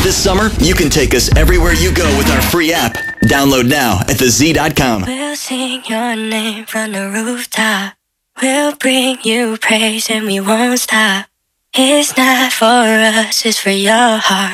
This summer, you can take us everywhere you go with our free app. Download now at thez.com. We'll sing your name from the rooftop. We'll bring you praise and we won't stop. It's not for us, it's for your heart.